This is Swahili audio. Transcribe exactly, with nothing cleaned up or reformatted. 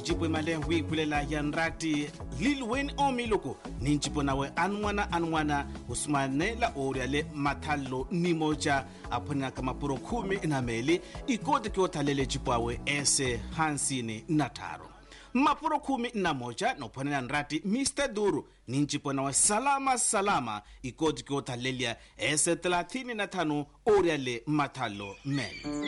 jipo male wi kulela yanrati Lil Wayne omiloko ninjipo nawe anwana anwana usmanela oriale matalo nimoja apona kama puro kumi na meli ikoti kiothalele jipo awe ese hansini nataro mapuro kumi na moja no ponena nrati Mister Duru ninjipo nawe salama salama ikoti kiothalele ese thelathini na tano oriale matalo meli